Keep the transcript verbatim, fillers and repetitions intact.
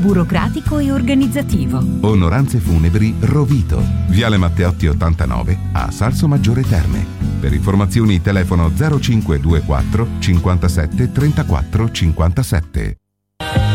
burocratico e organizzativo. Onoranze Funebri Rovito, Viale Matteotti ottantanove a Salsomaggiore Terme. Per informazioni telefono zero cinque due quattro cinquantasette trentaquattro cinquantasette.